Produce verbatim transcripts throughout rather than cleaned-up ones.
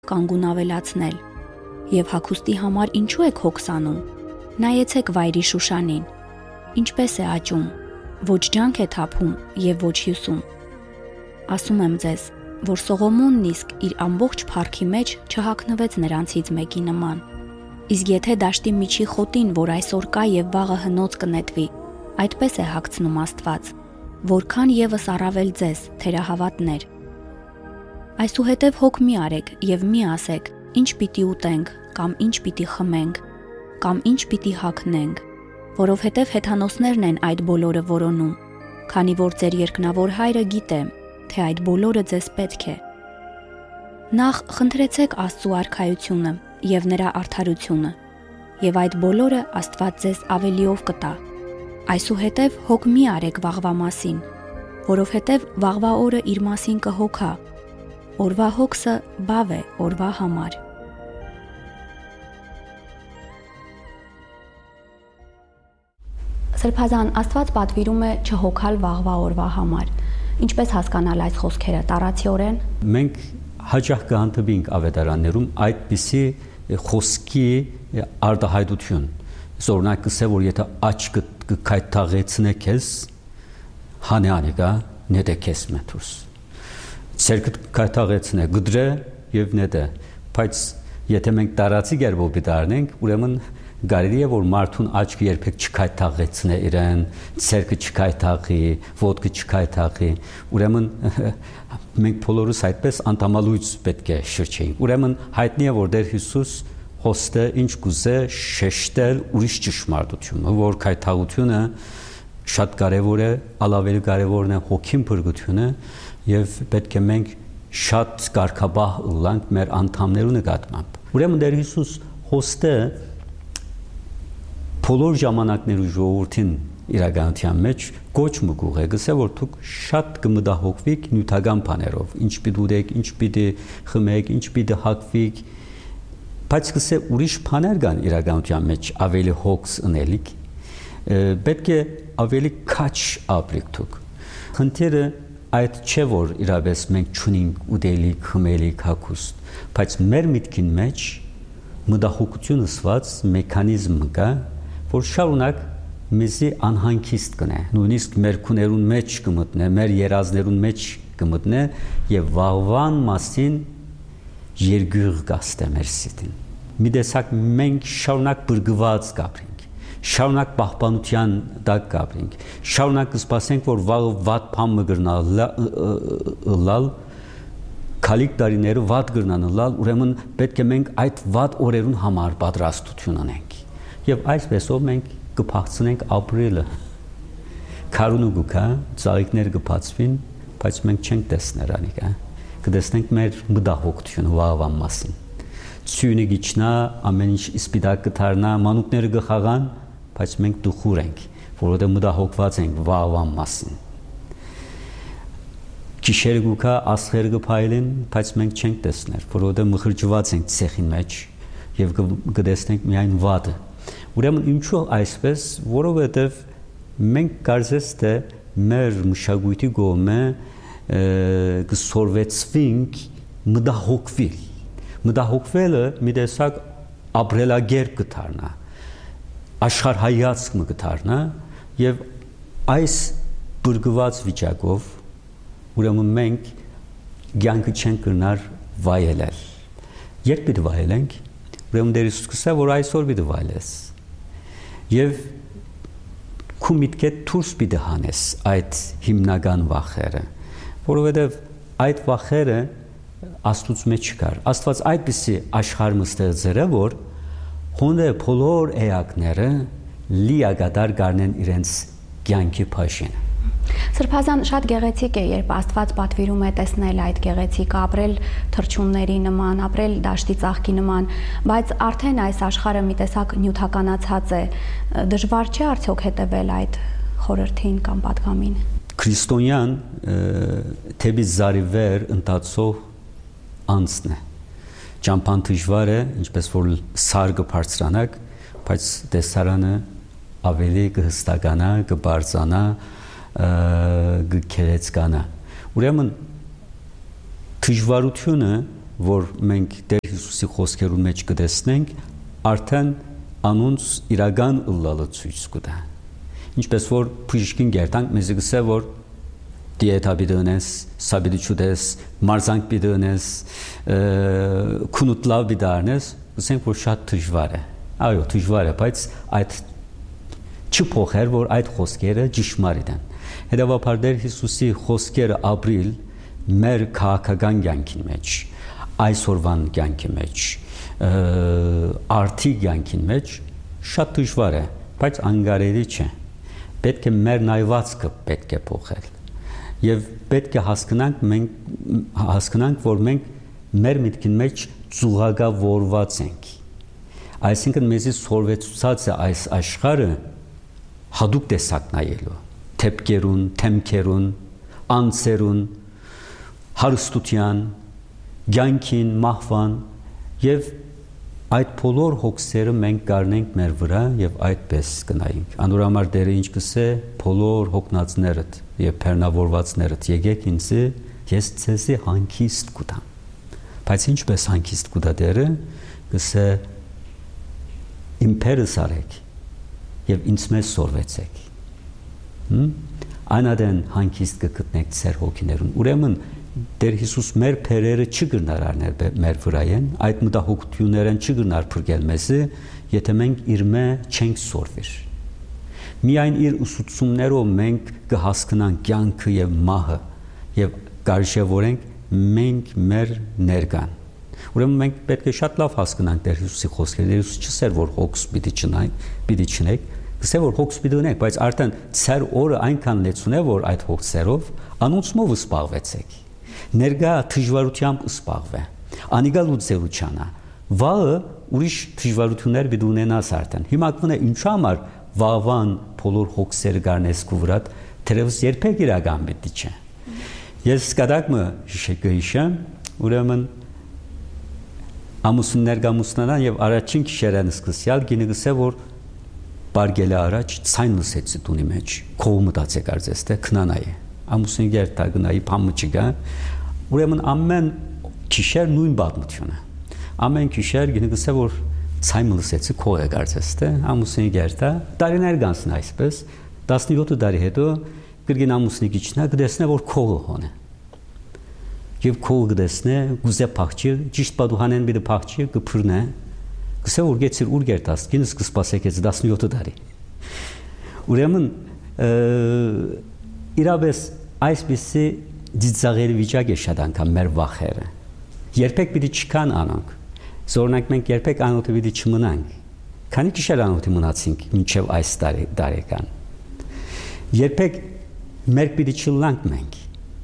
կանգուն ավելացնել։ Եվ հագուստի համար ինչու եք հոգս անում։ Նայեցեք վայրի Շուշանին, ինչպես է աճում, ոչ ջանք է թափում եւ ոչ հյուսում։ Ասում եմ ձեզ, որ Սողոմոնն իսկ իր ամբողջ փառքի մեջ չհագնվեց նրանցից մեկի նման։ Իսկ եթե դաշտի միջի խոտին, որ այսօր կա եւ վաղը հնոց կնետվի, այդպես է հագցնում Աստված, որքան եւս առավել ձեզ, թերահավատներ։ Այսուհետև հոգ մի արեք եւ մի ասեք, ինչ պիտի ուտենք, կամ ինչ պիտի խմենք, կամ ինչ պիտի հագնենք, որովհետև հեթանոսներն են այդ բոլորը որոնում, քանի որ ձեր երկնավոր Հայրը գիտե, թե այդ բոլորը ձեզ պետք է։ Նախ խնդրեցեք Աստծու արքայությունը եւ նրա արդարությունը, եւ այդ բոլորը Աստված ձեզ ավելիով կտա։ Այսուհետև հոգ մի արեք վաղվա մասին, որովհետև վաղվա օրը իր մասին կհոգա, օրվա հոգսը բավ է օրվա համար։ Սրբազան, Աստված պատվիրում է չհոգալ վաղվա օրվա համար։ Ինչպես հասկանալ այս խոսքերը տառացիորեն։ Մենք հաճախ կհանդիպենք ավետարաններում այդպիսի խոսքի արտահայտություն։ Օրինակ ասե, որ եթե աչքը կքայթաղեցնեք ես, հանեանիկա նետեքես մեթուս։ Ցերկը քայթաղեցնե գդրե եւ նետե։ Բայց եթե մենք տարածի գերբով դառնենք, ուրեմն Գարելի է, որ մարդուն աչքը երբեք չքայթաղեցնե իրեն, ցերկը չքայթաղի, ոտքը չքայթաղի, ուրեմն մենք բոլորս այդպես անտամալույց պետք է շրջեինք։ Ուրեմն հայտնի է, որ Տեր Հիսուս խոստը ինչ կուզե շեշտել ուրիշ ճշմարտությունը, որ քայթաղությունը շատ կարևոր է, ալավելի կարևորն է հոգին փրկությունը եւ պետք է մենք շատ կարգաբահ ըլլանք մեր անդամներու նկատմամբ։ Ուրեմն Տեր Հիսուս խոստը բոլոր ժամանակներու ժողովրդին իրականության մեջ կոչ մգուղ է, գսե որ դուք շատ կմտահոգվիք նյութական բաներով, ինչ պիտի ուտեք, ինչ պիտի խմեք, ինչ պիտի հագվիք, բայց գսե ուրիշ բաներ կան իրականության մեջ ավելի հոգս ունելիք, պետք է ավելի քաչ ապրեք դուք։ Խնդիրը այդ չէ, որ իրապես մենք չունենք ուտելիք, խմելիք, հագուստ, բայց մեր միտքին մեջ մտահոգություն ըսված մեխանիզմ կա, որ շարունակ մեզի անհանգիստ կնե, նույնիսկ մեր քուներուն մեջ կմտնե, մեր երազներուն մեջ կմտնե եւ վաղվան մասին երգյուղ կաստե մեր սիտին։ Մի տեսակ մենք շարունակ բրգված կապրենք, շարունակ պահպանության տակ կապրենք, շարունակ կսպասենք, որ վաղը վատ բան մգրնալ լալ, քալիք տարիները վատ գրնան լալ, ուրեմն պետք է մենք այդ վատ օրերուն համար պատրաստություն անենք։ Եվ այսպեսով մենք կփախցնենք ապրելը։ Քարունը գուքա, ծաղիկները կբացվին, բայց մենք չենք տեսներ անիկա։ Կտեսնենք մեր մտահոգությունը վաղվան մասին։ Ցյունը գիչնա, ամեն ինչ իսպիտակ կդառնա, մանուկները կխաղան, բայց մենք դուխուր ենք, որովհետև մտահոգված ենք վաղվան մասին։ Գիշերը գուքա, աստղերը կփայլեն, բայց մենք չենք տեսներ, որովհետև մխրճված ենք ցեխի մեջ եւ կտեսնենք միայն վատը։ Ուրեմն ինչու այսպես, որովհետև մենք կարծես թե մեր մշակույթի գոմը կսորվեցվենք մտահոգվել։ Մտահոգվելը մի տեսակ ապրելագեր կդառնա, աշխարհայացք կդառնա եւ այս բրգված վիճակով ուրեմն մենք ցանկը չենք կրնար վայելել։ Երբ պիտի վայելենք, ուրեմն Տեր Հիսուս կսա, որ այսօր պիտի վայելես։ Եվ քու միտքեդ դուրս պիտի հանես այդ հիմնական վախերը, որովհետև այդ վախերը Աստծուց մեջ չկար։ Աստված այդպիսի աշխարհ ստեղծել է, որ հոնդե բոլոր էակները լիակատար գարնեն իրենց կյանքի փաշին։ Սրբազան շատ գեղեցիկ է, երբ Աստված պատվիրում է տեսնել այդ գեղեցիկը, ապրել թռչունների նման, ապրել դաշտի ծաղկի նման, բայց արդեն այս աշխարհը մի տեսակ նյութականացած է, դժվար չէ արդյոք հետևել այդ խորհրդին կամ պատգամին։ Քրիստոնյան թեպի զարիվեր ընթացող անձն է։ Ճամփան դժվար է, ինչպես որ սարգը բարձրանակ, բայց տեսարանը ավելի կհստականա, կբարձրանա, գքերեցկանա։ Ուրեմն դժվարությունը որ մենք Տեր Հիսուսի խոսքերուն մեջ կտեսնենք, արդեն անոնց իրական ըլլալը ցույց կտա։ Ինչպես որ բժիշկին գերտանք մեզ գսե որ դիետա բիդոնես, սաբիդուչուդես, մարզանք բիդոնես, քունուտլավ բիդարնես, ասենք որ շատ դժվար է։ Այո, դժվար է, բայց այդ չփոխեր, որ այդ խոսքերը ճշմարիտ են։ Հետևաբար Տեր Հիսուսի խոսքերը ապրիլ մեր քաղաքական կյանքի մեջ, այսօրվան կյանքի մեջ, արդի կյանքի մեջ շատ դժվար է, բայց անկարելի չէ։ Պետք է մեր նայվածքը պետք է փոխել։ Եվ պետք է հասկանանք մենք հասկանանք, որ մենք մեր միտքին մեջ ծուղակավորված ենք։ Այսինքն մեզի սորվեցուցած է այս աշխարհը հadoop տեսակ նայելու, թեփկերուն, թեմքերուն, անձերուն, հարստության, ցանկին, մահվան եւ այդ բոլոր հոգսերը մենք կառնենք մեր վրա եւ այդպես կնայենք։ Անորամար դերը ինչ կսե բոլոր հոգնածներդ եւ բեռնավորվածներդ եկեք ինձ, ես ցեզի հանգիստ կտամ։ Բայց ինչպես հանգիստ կտա դերը, կսե իմպերս արեք եւ ինձ մեզ սորվեցեք։ Հմ Անադեն հանգիստ կգտնեք ձեր հոգիներուն։ Ուրեմն Տեր Հիսուս մեր փերերը չգնար արնել մեր վրայեն, այդ մտահոգություններն չգնար փրկել մեզ, եթե մենք իր մե չենք սորվիր։ Միայն իր ուսուցումներով մենք կհասկանանք կյանքը եւ մահը եւ կարժևորենք մենք մեր ներկան։ Ուրեմն մենք պետք է շատ լավ հասկանանք Տեր Հիսուսի խոսքերը։ Տեր Հիսուս չսեր որ հոգս պիտի չնայք, պիտի չնեք, գսե որ հոգս պիտի ունեք, բայց արդեն ցեր օրը այնքան լեցուն է, որ այդ հոգսերով անոնցմով սպաղվեցեք։ Ներգա դժվարությամբ սպաղվե։ Անիգա լուծելուչանա։ Վաղը ուրիշ դժվարություններ պիտի ունենաս արդեն։ Հիմա կնե ինչու համար վաղվան բոլոր հոգսերը գարնես կուվրատ, թերևս երբեք իրական պիտի չէ։ Ես սկադակմը հիշեմ, ուրեմն ամուսիններ գամուսնանան եւ առաջին գիշերան սկսյալ գինը գսե որ բարգելը առաջ ցայն լսեցի տունի մեջ քով մտածեք արծես թե քնանայ ամուսին գերտա գնայի փամը չգա ուրեմն ամեն գիշեր նույն բադմությունը ամեն գիշեր գինը գսե որ ցայն լսեցի քով է արծես թե ամուսին գերտա տարիներ գանցն այսպես տասնյոթ տարի հետո գրգին ամուսնի գիչնա գտեսնե որ քողը հոնե եւ քողը գտեսնե գուզե փախչի ճիշտ պատուհանեն բիդը փախչի կփրնե գսե որ գեցիր ուր գերտաս գինս կսպասեք ես տասնյոթ տարի ուրեմն իրավես այսպիսի դիզաղերի վիճակ է շատ անգամ մեր վախերը երբեք պիտի չկան անոնք զորնակ մենք երբեք անոթը պիտի չմնանք քանի գիշեր անոթի մնացինք մինչև այս տարի տարեկան երբեք մեր պիտի չլանք մենք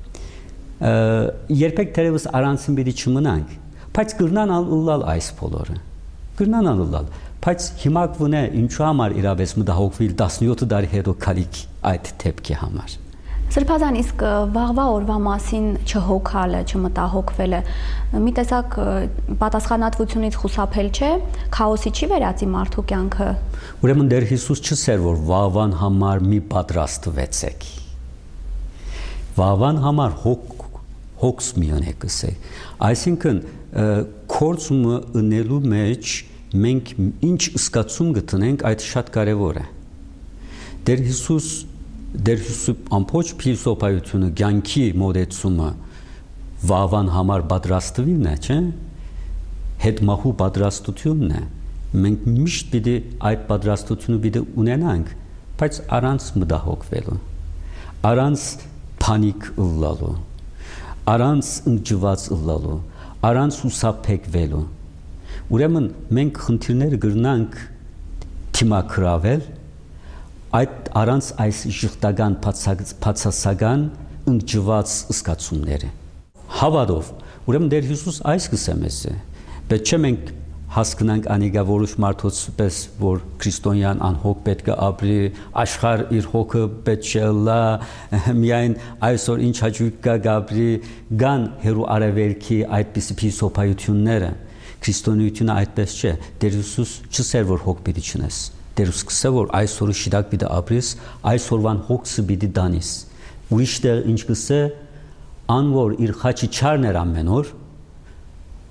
երբեք թերևս առանցին պիտի չմնանք բայց կրնան ալլալ այս բոլորը կրնան ալլալ բայց հիմա կվնե ինչու համար իրավես մտահոգվել տասնյոթ տարի հետո քալիք այդ թեփքի համար Սրբազան իսկ վաղվա օրվա մասին չհոգալը, չմտահոգվելը մի տեսակ պատասխանատվությունից խուսափել չէ, քաոսի չի վերածի մարդու կյանքը։ Ուրեմն Տեր Հիսուս չսեր որ վաղվան համար մի պատրաստվեցեք։ Վաղվան համար հոգ հոգս մի ունեք ասեք։ Այսինքն կորցումը ընելու մեջ մենք ինչ սկացում գտնենք այդ շատ կարևոր է։ Տեր Հիսուս Դեր Հիսուսի ամբողջ փիլիսոփայությունը, ցանկի մոդեցումը վաղվան համար պատրաստվելն է, չէ՞։ Հետմահու պատրաստությունն է։ Մենք միշտ պիտի այդ պատրաստությունը պիտի ունենանք, բայց առանց մտահոգվելու, առանց փանիկ ըլլալու, առանց ընջված ըլլալու, առանց հուսափեկվելու։ Ուրեմն մենք խնդիրները գրնանք թիմակրավել այդ առանց այս ժխտական փացասական ընջված սկացումները հավատով ուրեմն Տեր Հիսուս այս կսեմես է բայց չէ մենք հասկանանք անիգա որոշ մարդոց պես որ քրիստոնյան անհոգ պետք է ապրի աշխարհ իր հոգը պետք է լա միայն այսօր ինչ հաճույք կա գաբրի գան հերու արևելքի այդպիսի փիլիսոփայությունները քրիստոնեությունը այդպես չէ Տեր Հիսուս չսեր որ հոգ պիտի չնես Տեր սկսե որ այսօրը շիդակ պիտի ապրես, այսօրվան հոգսը պիտի դանիս։ Ուրիշտեղ ինչ կսե, ան որ իր խաչի չարներ ամեն օր,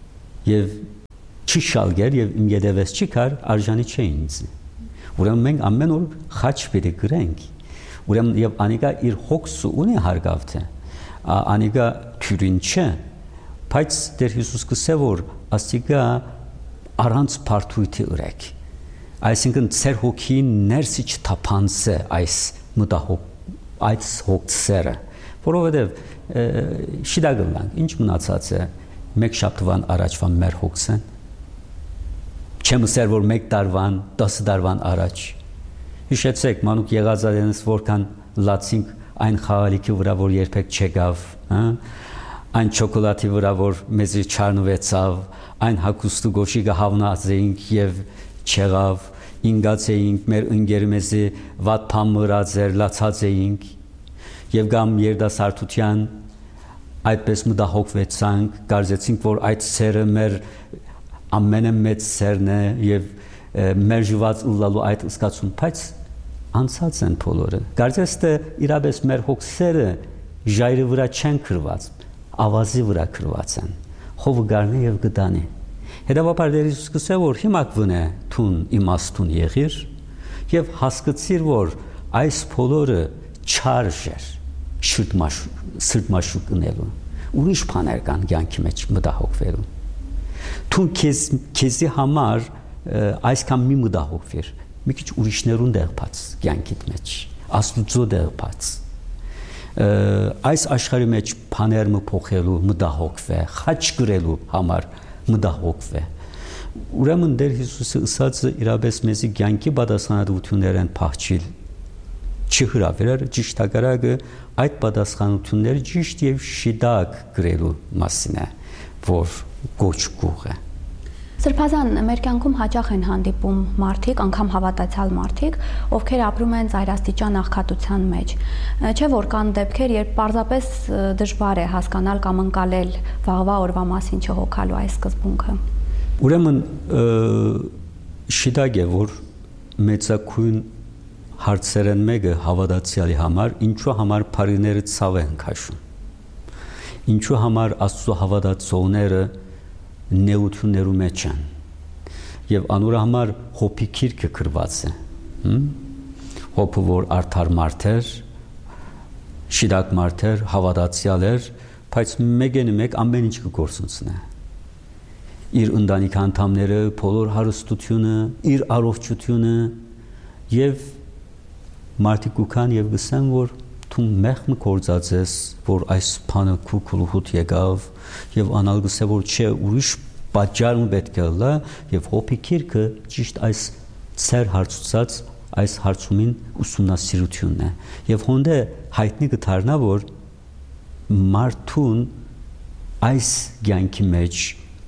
եւ չշալգեր եւ իմ յետևես չկար արժանի չէ ինձ։ Ուրեմն մենք ամեն օր խաչ պիտի գրենք։ Ուրեմն եւ անիկա իր հոգսը ունի հարգավթե։ Անիկա թյուրին չէ, բայց Տեր Հիսուս կսե որ աստիգա առանց բարդույթի ուրեք։ Այսինքն ծեր հոգին ներսի չթափանցե այս մտահոգ այս հոգսերը, որովհետեւ շիդագլանք ինչ մնացած է մեկ շաբթվան առաջվա մեր հոգսեն։ Չեմ ասել որ մեկ տարվան, տասը տարվան առաջ։ Հիշեցեք, մանուկ եղածայինս որքան լացինք այն խաղալիքի վրա, որ երբեք չեկավ, հա? Այն շոկոլադի վրա, որ մեզի չառնվեցավ, այն հագուստու գոշիկը հավնած էինք եւ չեղավ, ինգած էինք, մեր ընկերը մեզի վատ բան մրած էր, լացած էինք, եւ գամ երդասարտության այդպես մտահոգվեցանք, կարծեցինք, որ այդ սերը մեր ամենամեծ սերն է եւ մեր ժված ուլալու այդ սկացում, բայց անցած են բոլորը։ Կարծես թե իրապես մեր հոգսերը ժայռի վրա չեն քրված, ավազի վրա քրված են։ Հովը գարնի եւ գտանի։ Հետևաբար Տեր Հիսուս կսե որ հիմա կվնե թուն իմաստուն եղիր եւ հասկացիր որ այս բոլորը չարժ էր սրտմաշուկ ընելու։ Ուրիշ բաներ կան կյանքի մեջ մտահոգվելու։ Թուն քեզ քեզի համար այսքան մի մտահոգվիր, մի քիչ ուրիշներուն դեղբաց կյանքիդ մեջ, Աստուծո դեղբաց։ Այս աշխարհի մեջ բաներ մփոխելու մտահոգվե, խաչ գրելու համար մտահոգվե։ Ուրեմն Տեր Հիսուսը ասածը իրապես մեզի կյանքի պատասխանատվություններ են փախչիլ։ Չհրավիրեր ճիշտ ագարակը այդ պատասխանությունները ճիշտ եւ շիդակ գրելու մասին է, որ գոչ գուղ է։ Սրբազան մեր կյանքում հաճախ են հանդիպում մարդիկ, անգամ հավատացյալ մարդիկ, ովքեր ապրում են ծայրաստիճան աղքատության մեջ։ Չէ՞ որ կան դեպքեր, երբ պարզապես դժվար է հասկանալ կամ ընկալել վաղվա օրվա մասին չհոգալու այս սկզբունքը։ Ուրեմն շիդակ է, որ մեծակույն հարցերեն մեկը հավատացյալի համար, ինչու համար բարիները ցավ են քաշում։ Ինչու համար Աստծո հավատացողները նեություններու մեջ են եւ անոր համար հոփի քիրքը գրված է հոփը որ արդար մարդ էր շիդակ մարդ էր հավատացյալ էր բայց մեկեն մեկ ամեն ինչ կգործունցնե իր ընտանիքի անդամները բոլոր հարստությունը իր առողջությունը եւ մարդիկ կան եւ գսեն որ դու մեղմ կործածես որ այս բանը քուքուլուհուտ եկավ եւ անալգսե որ չէ ուրիշ պատճառ պետք է լա եւ հոփի քիրքը ճիշտ այս ծեր հարցուցած այս հարցումին ուսումնասիրությունն է եւ հոնդե հայտնի կդառնա որ մարդուն այս ցանկի մեջ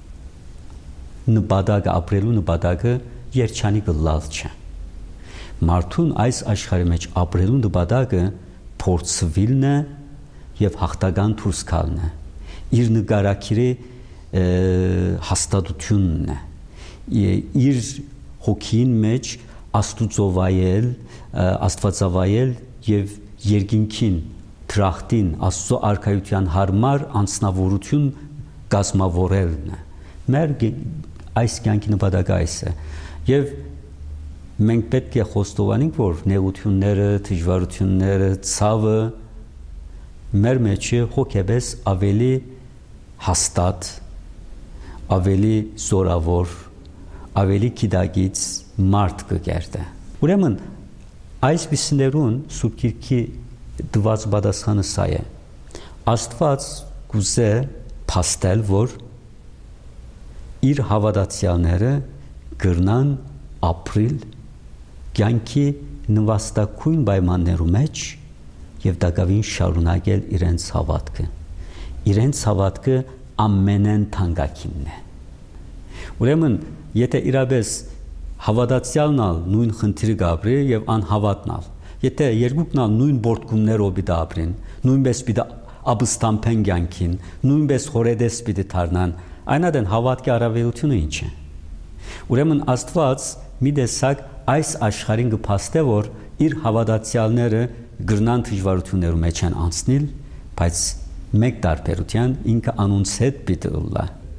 նպատակը ապրելու նպատակը երջանիկ լալ չէ մարդուն այս աշխարհի մեջ ապրելու նպատակը փորձվիլն է եւ հաղթական դուրս գալն է իր նկարակիրի հաստատությունն է իր հոգին մեջ աստուծովայել աստվածավայել եւ երկինքին տրախտին աստծո արքայության հարմար անձնավորություն կազմավորելն է մեր այս կյանքի նպատակը այս է եւ մենք պետք է խոստովանենք որ նեղությունները դժվարությունները ցավը մեր մեջ հոգեբես ավելի հաստատ ավելի զորավոր ավելի գիտակից մարդ կգերտե ուրեմն այս բիսներուն Սուրբ Գիրքի դված պատասխանը սա է Աստված գուզե փաստել որ իր հավատացյալները գրնան ապրիլ կյանքի նվաստակույն պայմաններու մեջ եւ դակավին շարունակել իրենց հավատքը իրենց հավատքը ամենեն թանկագինն է ուրեմն եթե իրապես հավատացյալնալ նույն խնդիրը գաբրի եւ անհավատնալ եթե երկուքնալ նույն բորտկումներով պիտի ապրեն նույնպես պիտի ապստամբեն կյանքին նույնպես խորեդես պիտի դառնան այնադեն հավատքի առավելությունը ինչ է ուրեմն Աստված մի տեսակ այս աշխարհին կփաստե որ իր հավատացյալները գրնան դժվարություններու մեջ են անցնել բայց մեկ տարբերության ինքը անոնց հետ պիտի լա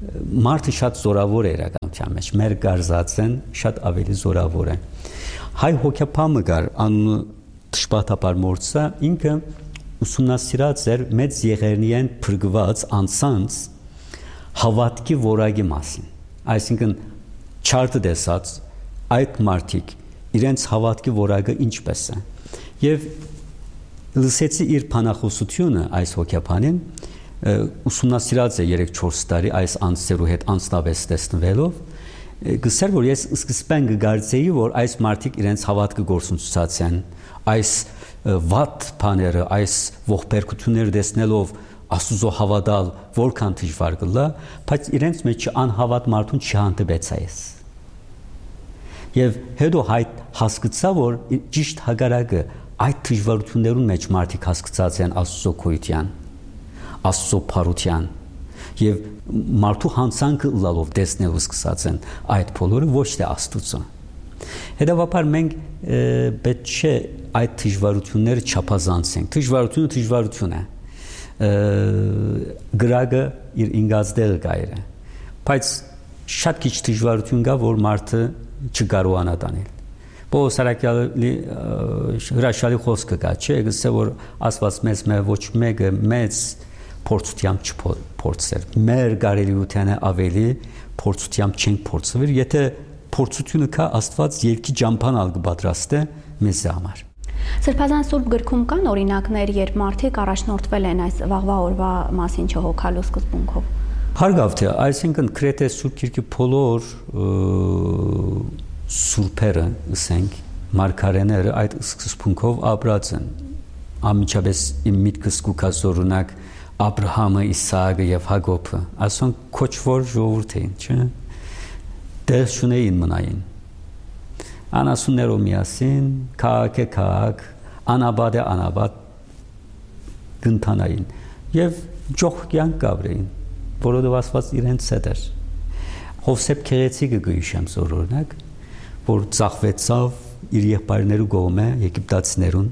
մարդը շատ զորավոր է իրականության մեջ, մեր գարզածեն շատ ավելի զորավոր է։ Հայ հոգեբանը գար անունը Տշպատապար մորցա, ինքը ուսումնասիրած էր մեծ եղերնիեն փրկված անցանց հավատքի որակի մասին։ Այսինքն չարտը դեսած այդ մարդիկ իրենց հավատքի որակը ինչպես է։ Եվ լսեցի իր բանախոսությունը այս հոգեբանին, ուսումնասիրած է երեք-չորս տարի այս անձերու հետ անձնավես տեսնվելով, գսեր որ ես սկզբեն կգարձեի, որ այս մարդիկ իրենց հավատքը գործունեացած են, այս վատ բաները, այս ողբերգությունները տեսնելով Աստուծո հավատալ որքան դժվար կլա, բայց իրենց մեջ անհավատ մարդուն չհանդիպեցա ես։ Եվ հետո հայտ հասկացա, որ ճիշտ հակառակը այդ դժվարություններուն մեջ մարդիկ հասկացած են Աստծո գոյության, Աստծո փառության եւ մարդու հանցանքը լալով տեսնելու սկսած են այդ բոլորը ոչ թե Աստծո։ Հետևաբար մենք պետք չէ այդ դժվարությունները չափազանցենք։ Դժվարությունը դժվարություն է։ Գրագը իր ինգազդել գայր է։ Բայց շատ քիչ դժվարություն կա, որ մարդը չկարողանա տանել։ Պողոս Արաքյալի հրաշալի խոսքը կա, չէ՞, գսե որ Աստված մեզ մե ոչ մեկը մեծ փորձությամբ չփորձեր։ Մեր կարելիությանը ավելի փորձությամբ չենք փորձվիր, եթե փորձությունը կա Աստված երկի ջամփան ալ կպատրաստե մեզ համար։ Սրբազան Սուրբ գրքում կան օրինակներ, երբ մարդիկ առաջնորդվել են այս վաղվա օրվա մասին չհոգալու սկզբունքով։ Հարգավ թե, այսինքն Կրետե Սուրբ Գիրքի բոլոր սուրբերը, ասենք, մարգարեները այդ սկզբունքով ապրած են։ Անմիջապես իմ միտքս կուքած օրինակ Աբրահամը, Իսահակը եւ Հակոբը, ասոնք քոչվոր ժողովուրդ էին, չէ՞։ Դեր չունեին մնային։ Անասուններով միասին, քաղաք է քաղաք, անաբադ է անաբադ գնթանային եւ ջոխ կյանք կապրեին, որովհետեւ Աստված իրենց հետ էր։ Հովսեփ Քեղեցիկը գույշեմ զորօրինակ, որ ծախվեցավ իր եղբայրներու կողմէ եգիպտացիներուն,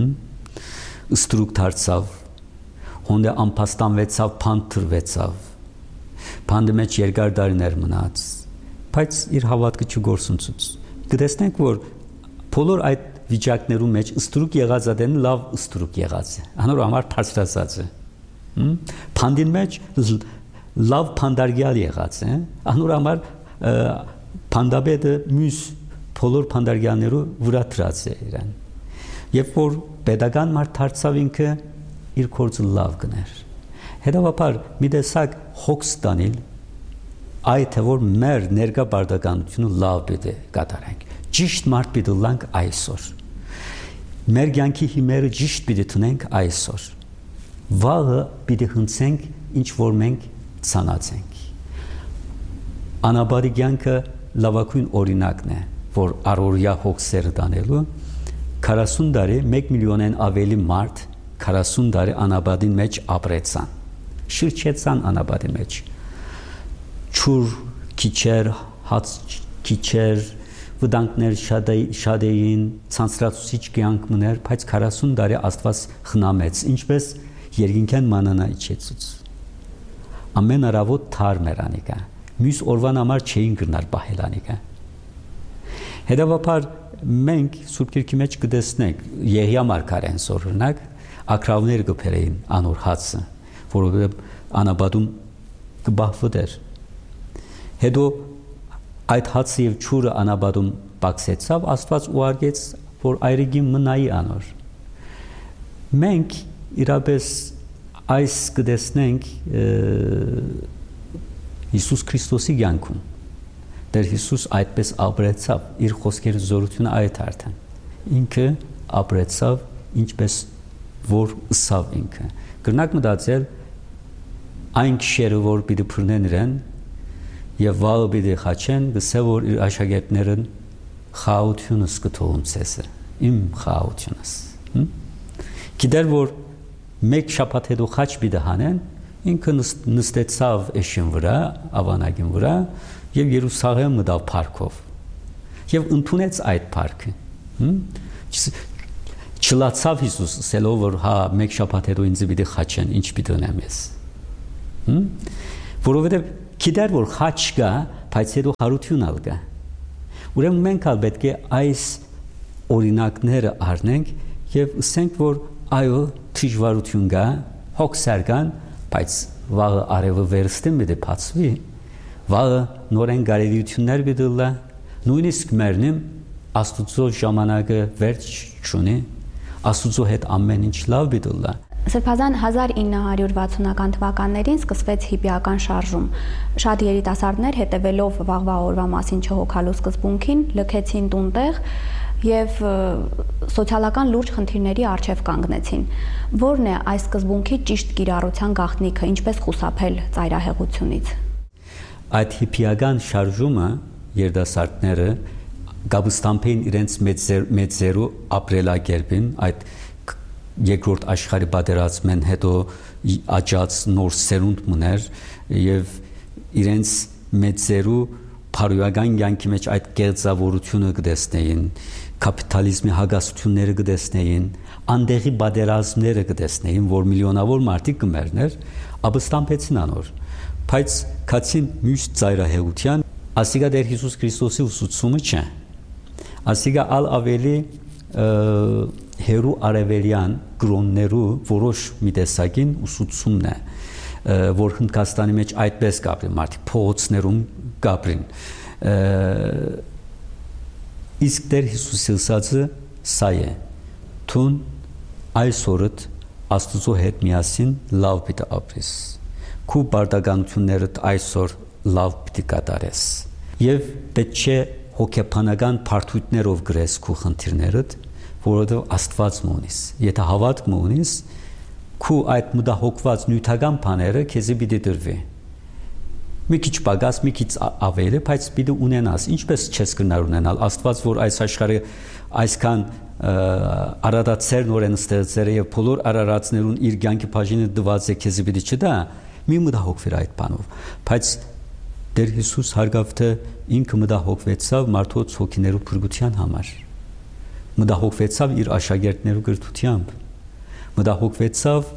ըստրուկ դարձավ, հոնդե անփաստանվեցավ, փանտրվեցավ, փանդի մեջ երկար տարիներ մնաց, բայց իր հավատքը չգործունցուց։ Կտեսնենք, որ բոլոր այդ վիճակներու մեջ ըստրուկ եղած ադեն լավ ըստրուկ եղած է, անոր համար բարձրացած է։ Փանդին մեջ լավ փանդարգյալ եղած է, անոր համար փանդաբեդը մյուս բոլոր փանդարգյալներու վրա դրած է իրեն։ Երբ որ pedagogan մարդ դարձավ ինքը իր գործը լավ կներ։ Հետևաբար մի տեսակ հոգս տանել այդ է որ մեր ներկա բարդականությունը լավ պիտի կատարենք։ Ճիշտ մարդ պիտի լանք այսօր։ Մեր կյանքի հիմերը ճիշտ պիտի տնենք այսօր։ Վաղը պիտի հնցենք ինչ որ մենք ցանացենք։ Անաբարի կյանքը լավագույն օրինակն է, որ առօրյա հոգսերը տանելու քառասուն տարի մեկ միլիոնեն ավելի մարդ քառասուն տարի անաբադին մեջ ապրեցան։ Շրջեցան անաբադի մեջ։ Չուր քիչեր, հաց քիչեր, վտանգներ շատ էին, ցանցրացուցիչ կյանք մներ, բայց քառասուն տարի Աստված խնամեց, ինչպես երկինքեն մանանա իջեցուց։ Ամեն առավոտ թարմ էր անիկա, մյուս օրվան համար չէին գնալ պահել անիկա։ Հետևաբար մենք Սուրբ Գիրքի մեջ կտեսնենք Եղիա մարգարեն օրինակ ակրավներ կբերեին անոր հացը, որովհետև անաբադում կբահվեր։ Հետո այդ հացը եւ ճուրը անաբադում բացեցավ, Աստված ուղարկեց, որ այրիգի մնայի անոր։ Մենք իրապես այս կտեսնենք Հիսուս Քրիստոսի կյանքում։ Դեր Հիսուս այդպես ապրեցավ, իր խոսքերի զորությունը այդ արդեն։ Ինքը ապրեցավ ինչպես որ ըսավ ինքը։ Կրնակ մտածել այն քշերը, որ պիտի փռնեն իրեն եւ վաղը պիտի խաչեն, գսե որ իր աշակերտներն խաղաղությունս կթողում ցեսը, իմ խաղաղությունս։ Գիտեր որ մեկ շաբաթ հետո խաչ պիտի հանեն, ինքը նստեցավ էշին վրա, ավանագին վրա եւ Երուսաղեմ մտավ парքով։ Եվ ընդունեց այդ парքը։ Չլացավ Հիսուս, ասելով որ հա մեկ շաբաթ հետո ինձ պիտի խաչեն, ինչ պիտի ունեմ ես։ Որովհետեւ գիտեր որ խաչ կա, բայց հետո հարություն ալ կա։ Ուրեմն մենք ալ պետք է այս օրինակները առնենք եւ ասենք որ այո դժվարություն կա, հոգսեր կան, բայց վաղը արևը վերստին մի դե բացվի, վաղը նորեն գարեվություններ գտելա, նույնիսկ մերնիմ Աստուծո ժամանակը վերջ չունի, Աստուծո հետ ամեն ինչ լավ գտելա։ Սրբազան հազար ինը հարյուր վաթսունական թվականներին սկսվեց հիպիական շարժում։ Շատ երիտասարդներ հետևելով վաղվա օրվա մասին չհոգալու սկզբունքին լքեցին տունտեղ եւ սոցիալական լուրջ խնդիրների առջև կանգնեցին։ Որն է այս սկզբունքի ճիշտ կիրառության գաղտնիքը, ինչպես խուսափել ծայրահեղությունից։ Այդ հիպիական շարժումը երիտասարդները գաբստամփին իրենց մեծերու ապրելակերպին այդ երկրորդ աշխարհի պատերազմեն հետո աճած նոր սերունդ մներ եւ իրենց մեծերու փարուական յանքի մեջ այդ կեղծավորությունը կտեսնեին, կապիտալիզմի հագասությունները կտեսնեին, անդեղի պատերազմները կտեսնեին, որ միլիոնավոր մարդիկ կմերներ, ապստամբեցին անոր։ Բայց քացին մյուս ծայրահեղության, ասիգա դեր Հիսուս Քրիստոսի ուսուցումը չէ։ Ասիգա ալ ավելի հերու արևելյան գրոններու որոշ մի տեսակին ուսուցումն է, որ Հնդկաստանի մեջ այդպես կապրին, մարդիկ փողոցներում կապրին։ Իսկ դեր Հիսուսի ասածը սա է. «Թուն այսօրդ Աստուծո հետ միասին լավ պիտի ապրես, քու բարդականություններդ այսօր լավ պիտի կատարես, եւ պետք չէ հոգեբանական բարդույթներով գրես քու խնդիրներդ, որովհետև Աստված մունիս։ Եթե հավատք մունիս, քու այդ մտահոգված նյութական բաները քեզի պիտի դրվի։ Մի քիչ պակաս, մի քիչ ավելի, բայց պիտի ունենաս։ Ինչպես չես կնար ունենալ Աստված, որ այս աշխարհը այսքան արարածներ նորեն ստեղծել եւ բոլոր արարածներուն իր կյանքի բաժինը դված է քեզի պիտի չդա, մի մտահոգվիր այդ բանով։ Բայց Տեր Հիսուս հարգավ թե ինքը մտահոգվեցավ մարդոց հոգիներու փրկության համար։ Մտահոգվեցավ իր աշակերտներու գրթությամբ, մտահոգվեցավ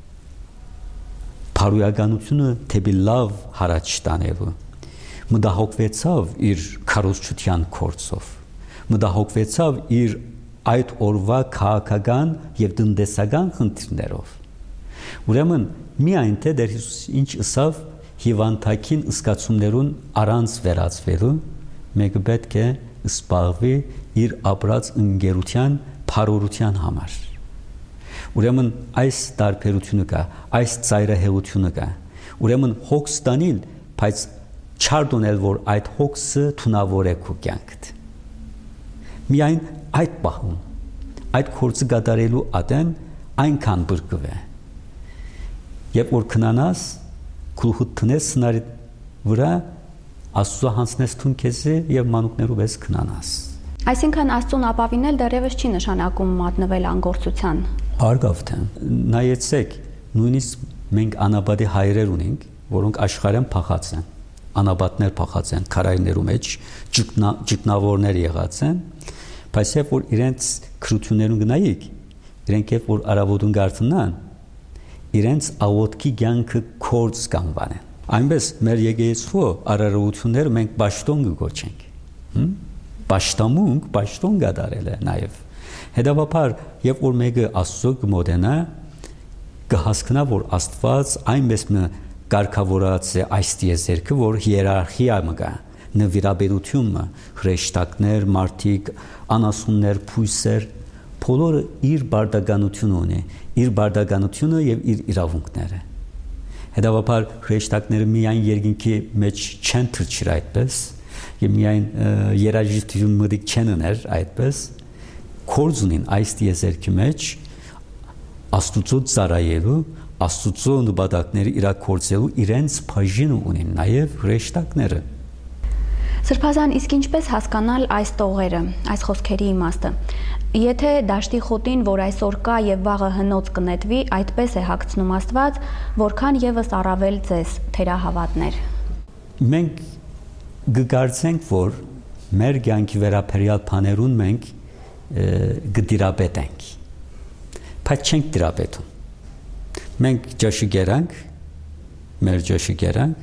փարուականությունը թեպի լավ հարաճ տանելու, մտահոգվեցավ իր քարոզչության կորցով, մտահոգվեցավ իր այդ օրվա քաղաքական եւ տնտեսական խնդիրներով։ Ուրեմն միայն թե Տեր Հիսուս ինչ ասավ հիվանդակին ըսկացումներուն առանց վերածվելու, մեկը պետք է սպառվի իր ապրած ընկերության փարորության համար։ Ուրեմն այս տարբերությունը կա, այս ծայրահեղությունը կա։ Ուրեմն հոգս տանիլ, բայց չարդոնել, որ այդ հոգսը թունավոր է քո կյանքդ։ Միայն այդ պահում, այդ գործը կատարելու ատեն այնքան բրկվե։ Երբ որ քնանաս, գլուխդ տնես սնարի վրա, Աստծո հանձնես թուն քեզի եւ մանուկներով ես քնանաս։ Այսինքն Աստծուն ապավինել դեռևս չի նշանակում մատնվել անգործության։ Հարգավ թե նայեցեք, նույնիսկ մենք անաբադի հայրեր ունենք, որոնք աշխարհեն փախած են, անաբատներ փախած են, քարայրներու մեջ ճգնավորներ եղած են, բայց երբ որ իրենց քրություններուն գնայիք, իրենք երբ որ արավոտուն գարտնան, իրենց աղոտքի կյանքը կորց կանվանեն։ Այնպես մեր եկեղեցու արարողությունները մենք պաշտոն կգոչենք։ Պաշտամունք, պաշտոն կատարել է նաև։ Հետևաբար, երբ որ մեկը Աստծո կմոտենա, կհասկանա, որ Աստված այնպես մի կարգավորած է այս տիեզերքը, որ հիերարխիա կա, նվիրաբերությունը, հրեշտակներ, մարդիկ, անասուններ, փույսեր, բոլորը իր բարդականությունը ունի, իր բարդականությունը եւ իր իրավունքները։ Հետևաբար հրեշտակները միայն երկինքի մեջ չեն թրջիր այդպես, եւ միայն երաժշտություն մտիկ չեն ուներ այդպես, կորձ ունին այս տիեզերքի մեջ Աստուծո ծառայելու, Աստուծո նպատակների իրագործելու իրենց բաժինը ունին նաեւ հրեշտակները։ Սրբազան, իսկ ինչպես հասկանալ այս տողերը, այս խոսքերի իմաստը։ Եթե դաշտի խոտին, որ այսօր կա եւ վաղը հնոց կնետվի, այդպես է հագցնում Աստված, որքան եւս առավել ձեզ, թերահավատներ։ Մենք գկարծենք, որ մեր կյանքի վերաբերյալ բաներուն մենք գդիրապետենք, բայց չենք դիրապետում։ Մենք ջաշի գերանք, մեր ջաշի գերանք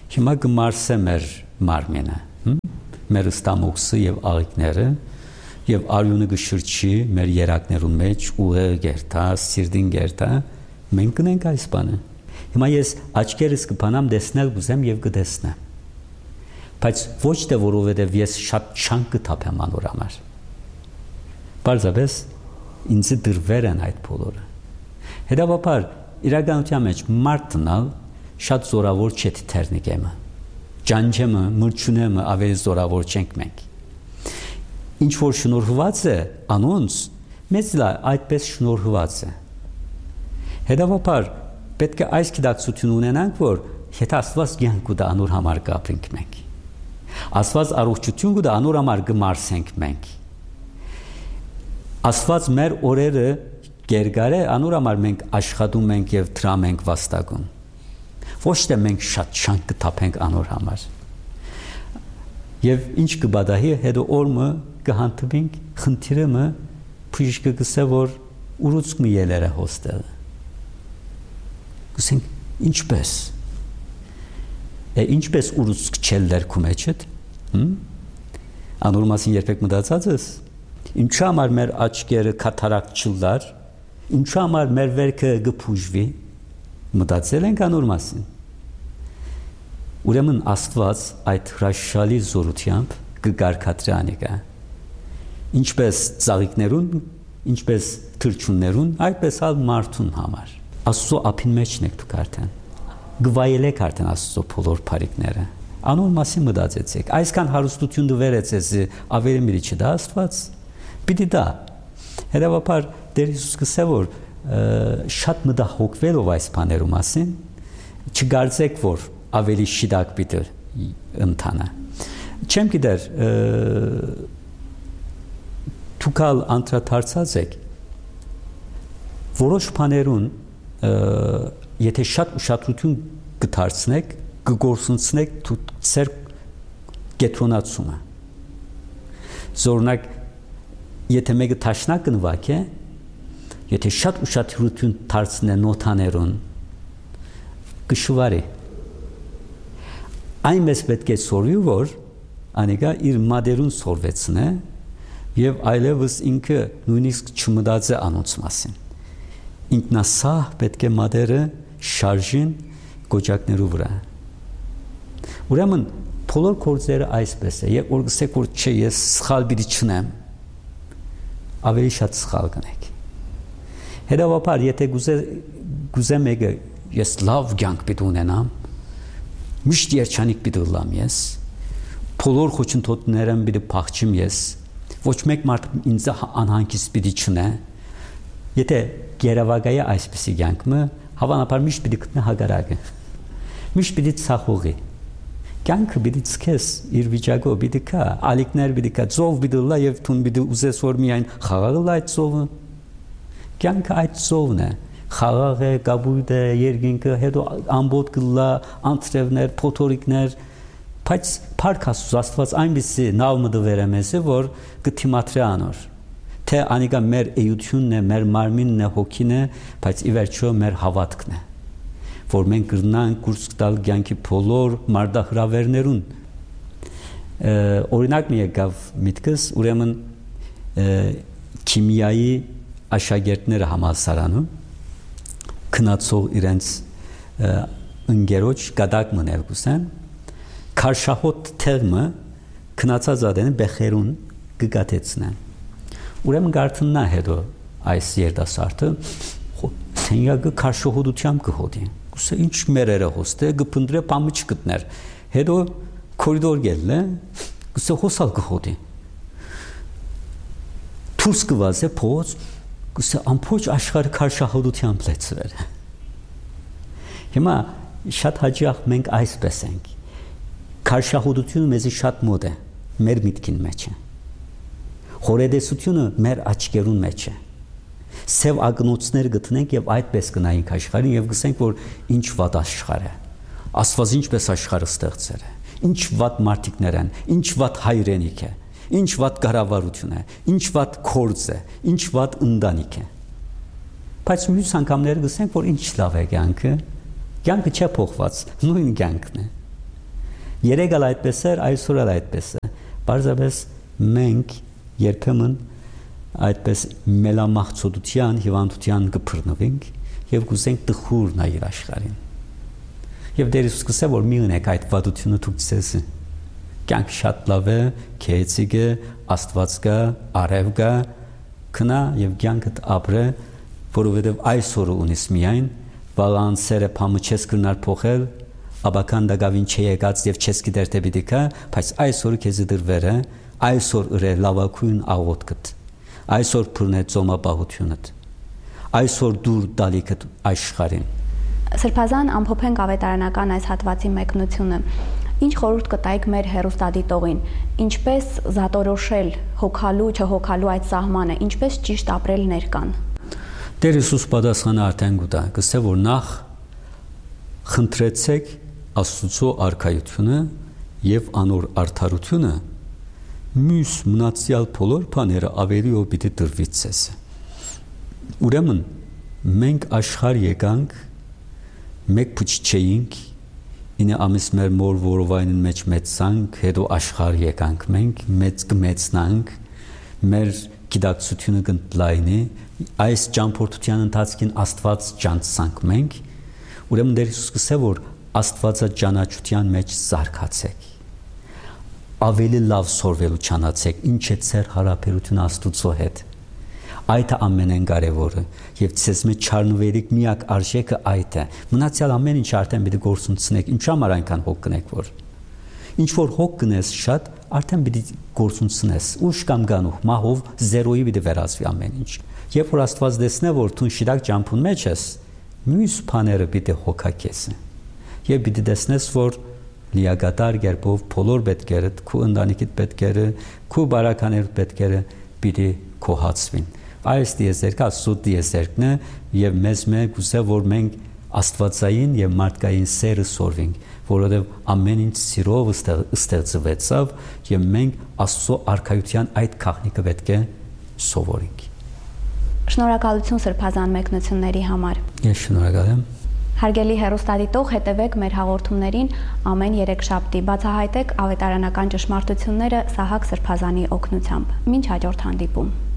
Հիմա գմարսե մեր մարմինը, մեր ստամոքսը եւ աղիքները եւ արյունը գշրջի մեր երակներուն մեջ ուղեղը գերտա, սիրտին գերտա, մենք կնենք այս բանը։ Հիմա ես աչքերս կփանամ տեսնել ուզեմ եւ կտեսնեմ։ Բայց ոչ թե որովհետեւ ես շատ չանկ կթափեմ անոր համար։ Պարզապես ինձ դրվեր են այդ բոլորը։ Հետաբար իրականության մեջ մարդնալ շատ զորավոր չէ թերնիկեմը։ Ջանջեմը, մրջունեմը ավելի զորավոր չենք մենք։ Ինչ որ շնորհված է անոնց, մեզ լա այդպես շնորհված է։ Հետաբար պետք է այս գիտակցություն ունենանք, որ եթե Աստված կյանք ուտա անոր համար կապրենք մենք։ Աստված առողջություն կուտա անոր համար կմարսենք մենք։ Աստված մեր օրերը գերգար է, անոր համար մենք աշխատում ենք եւ դրամ ենք վաստակում։ Ոչ թե մենք շատ շանկ կթափենք անոր համար։ Եվ ինչ կբադահի հետո օրը կհանդիպենք խնդիրը մը փիշկը գսե որ ուրուցք մի ելերը հոստել։ Գսենք ինչպես։ Է ինչպես ուրուցք չելներ քու մեջդ։ Հմ։ Անոր մասին երբեք մտածած ես։ Ինչու համար մեր աչքերը կատարակ չլար, ինչու համար մեր վերքը գփուժվի։ Մտածել ենք անոր մասին։ Ուրեմն Աստված այդ հրաշալի զորությամբ կգարկադրի անիկա։ Ինչպես ծաղիկներուն, ինչպես թրջուններուն, այդպես ալ մարդուն համար։ Աստծո ափին մեջն եք դուք արդեն։ Գվայելեք արդեն Աստծո բոլոր բարիքները։ Անոր մասին մտածեցեք։ Այսքան հարստություն դվերեց ես ավելի մի չդա Աստված։ Պիտի դա։ Հետևաբար Տեր Հիսուս կսե որ շատ մտահոգվելով այս բաներու մասին չգարձեք որ ավելի շիդակ պիտի ընթանա չեմ գիտեր դուքալ անդրադարձած եք որոշ բաներուն եթե շատ ուշադրություն կդարձնեք կգործունցնեք ծեր կետրոնացումը զորնակ եթե մեկը տաշնակ նվակ է եթե շատ ուշադրություն դարձնե նոթաներուն կշվարի այնպես պետք է սորվի որ անիկա իր մադերուն սորվեցնե եւ այլևս ինքը նույնիսկ չմտածե անոնց մասին ինքնասահ պետք է մադերը շարժին գոճակներու վրա ուրեմն բոլոր գործերը այսպես է եւ որ գսեք որ չէ ես սխալ բիդի չնեմ ավելի շատ սխալ կնեք հետևաբար եթե գուզե գուզե մեկը ես լավ կյանք պիտի ունենամ միշտ երջանիկ պիտի լամ ես բոլոր խոչընդոտներն պիտի փախչեմ ես ոչ մեկ մարդ ինձ անհանգիստ պիտի չնե եթե գերավագայա այսպեսի կյանքը հավանաբար միշտ պիտի գտնե հագարակը միշտ պիտի ցախողի կյանքը պիտի ցկես իր վիճակով պիտի կա ալիքներ պիտի կա ծով պիտի լա եւ թուն պիտի ուզես որ միայն խաղաղ այդ ծովը կյանքը այդ ծովն է խաղաղ է կաբույտ է երկինքը հետո ամբոտ կլա անտրևներ փոթորիկներ բայց փառք Աստված այնպեսի նավ մդվեր է մեզ որ կթիմատրի անոր թե անիկա մեր էությունն է մեր մարմինն է հոգին է բայց ի վերջո մեր հավատքն է որ մենք կրնանք կուրս տալ կյանքի բոլոր մարդահրավերներուն օրինակ մի եկավ միտքս ուրեմն քիմիայի աշակերտները համալսարանում քնացող իրենց ընկերոջ գդակ մնել գուսեն քարշահոտ թեղմը քնացած ադեն բեխերուն կգատեցնեն ուրեմն գարտնա հետո այս երդասարտը ցենյակը քարշահոտությամբ կհոտի գուսե ինչ մերերը հոստե գփնդրե պամը չգտներ հետո կորիդոր գելն է գուսե հոսալ կհոտի թուրս կվազե փոց գուսե ամփոչ աշխարհը քարշահոտությամբ լեցվեր հիմա շատ հաջող մենք այսպես ենք քարշահոտությունը մեզի շատ մոտ է մեր միտքին մեջ է խորեդեսությունը մեր աչքերուն մեջ է սև ակնոցներ գտնենք եւ այդպես կնայինք աշխարհին եւ գսենք որ ինչ վատ աշխարհ է Աստված ինչպես աշխարհը ստեղծել է ինչ վատ մարդիկներ են ինչ վատ հայրենիք է ինչ վատ կառավարություն է ինչ վատ կորձ է ինչ վատ ընտանիք է բայց մյուս անգամները գսենք որ ինչ լավ է կյանքը կյանքը չէ փոխված նույն կյանքն է Երեկ էլ այդպես էր, այսօր էլ այդպես է։ Պարզապես մենք երբեմն այդպես մելամաղձոտության, հիվանդության կփռնվենք եւ կուզենք տխուր նայել աշխարհին։ Եվ Տեր Հիսուս կսե որ մի ունեք այդ վատությունը դուք ցես կյանք շատ լավ է, քեծիկ է, Աստված կա, արև կա, քնա եւ կյանքդ ապրե, որովհետեւ այսօրը ունես միայն, վաղան սերը փամը չես կրնար փոխել, աբական դակավին չի եկած եւ չես գիտեր թե պիտի կա, բայց այսօրը քեզ դրվեր է, այսօր ըրե լավակույն աղոթքդ, այսօր փռնե ծոմապահությունդ, այսօր դուր դալիքդ աշխարհին։ Սրբազան ամփոփենք ավետարանական այս հատվածի մեկնությունը։ Ինչ խորհուրդ կտայիք մեր հերոստատիտողին, ինչպես զատորոշել հոգալու, չհոգալու այդ սահմանը, ինչպես ճիշտ ապրել ներկան։ Տեր Հիսուս պատասխանը արդեն գուտա, կսե որ նախ խնդրեցեք Աստծո արքայությունը եւ անոր արդարությունը, մյուս մնացյալ բոլոր բաները ավելի ու պիտի տրվի ցես։ Ուրեմն մենք աշխարհ եկանք, մեկ փուչ չէինք, ինը ամիս մեր մոր որովայնին մեջ մեծանք, հետո աշխարհ եկանք մենք, մեծ կմեծնանք, մեր գիտակցությունը կընդլայնի, այս ճամփորդության ընթացքին Աստված ճանցանք մենք, ուրեմն Տեր Հիսուս կսե որ Աստվածաճանաչության մեջ զարգացեք, ավելի լավ սորվելու չանացեք, ինչ է ձեր հարաբերությունը Աստծո հետ, այդ է ամենեն կարևորը, եւ ցեզ մեջ չառնվելիք միակ արժեքը այդ է, մնացյալ ամեն ինչ արդեն պիտի գործունեցնեք, ինչ համար այնքան հոգ կնեք որ, ինչ որ հոգ կնես շատ, արդեն պիտի գործունեցնես, ուշ կամ գանուх, մահով զերոյի պիտի վերածվի ամեն ինչ, երբ որ Աստված տեսնե որ դու շիրակ ճամփուն մեջ ես, մյուս բաները պիտի հոգակես, եւ պիտի տեսնես որ լիակատար կերպով բոլոր պետքերդ, քու ընտանիքիդ պետքերը, քու բարականերդ պետքերը պիտի կոհացվին։ Այս դիեզերքը Աստծո դիեզերքն է եւ մեզ մեկ ուզե որ մենք Աստվածային եւ մարդկային սերը սորվենք, որովհետեւ ամեն ինչ սիրով ստեղծվեցավ եւ մենք Աստծո արքայության այդ քաղաքնիկը պետք է սովորենք։ Շնորհակալություն սրբազան մեկնությունների համար։ Ես շնորհակալ եմ։ Հարգելի հեռուստադիտող, հետևեք մեր հաղորդումներին ամեն երեքշաբթի, բացահայտեք ավետարանական ճշմարտությունները Սահակ Սրբազանի օգնությամբ։ Մինչ հաջորդ հանդիպում։